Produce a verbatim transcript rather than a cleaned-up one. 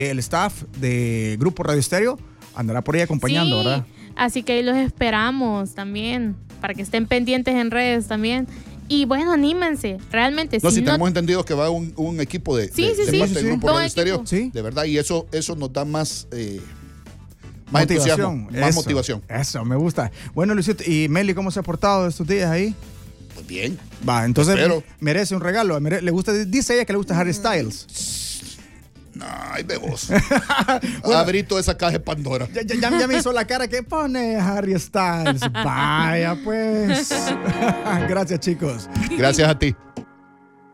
el staff de Grupo Radio Estéreo andará por ahí acompañando, sí, ¿verdad? Así que ahí los esperamos también, para que estén pendientes en redes también. Y bueno, anímense, realmente. No, si, si no... tenemos entendido que va un, un equipo de, sí, de, sí, de sí, parte sí, del sí. Grupo Todo Radio Estéreo, sí. de verdad, y eso, eso nos da más, eh, más Motivación. entusiasmo, más Eso, motivación. Eso, me gusta. Bueno, Luisito, ¿y Meli cómo se ha portado estos días ahí? Pues bien. Va, entonces Espero. merece un regalo. mere- Le gusta, dice ella que le gusta Harry Styles. No, ay, de vos. Abrí toda esa caja de Pandora. Ya, ya, ya- ya me hizo la cara que pone Harry Styles. Vaya, pues. Gracias, chicos. Gracias a ti.